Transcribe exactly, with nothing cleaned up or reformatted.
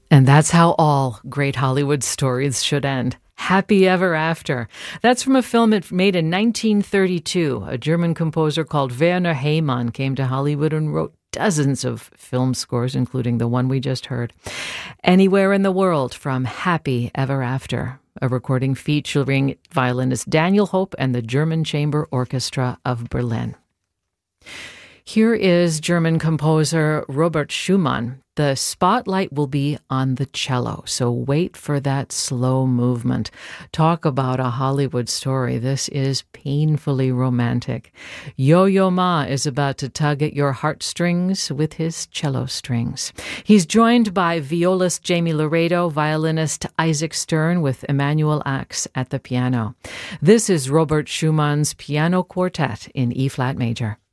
And that's how all great Hollywood stories should end. Happy Ever After. That's from a film it made in nineteen thirty-two. A German composer called Werner Heymann came to Hollywood and wrote dozens of film scores, including the one we just heard. Anywhere in the World from Happy Ever After, a recording featuring violinist Daniel Hope and the German Chamber Orchestra of Berlin. Here is German composer Robert Schumann. The spotlight will be on the cello, so wait for that slow movement. Talk about a Hollywood story. This is painfully romantic. Yo-Yo Ma is about to tug at your heartstrings with his cello strings. He's joined by violist Jamie Laredo, violinist Isaac Stern, with Emanuel Ax at the piano. This is Robert Schumann's Piano Quartet in E-flat major.